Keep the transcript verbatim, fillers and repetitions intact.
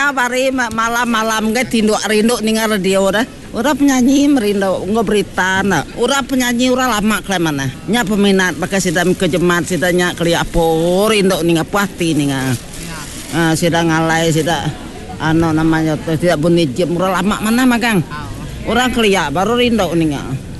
ya bari malam-malam ge tinduk rindu ningal radio dah. Ura penyanyi merindu nggak berita na. Ura penyanyi ura lama kemana? Nya peminat pakai sidam kejemat sidanya keliapo rindu ningal puati ningal. Ah sidang ngalai sida ano namanya tidak bunyi jam ura lama mana magang. Ura kelia baru rindu ningal.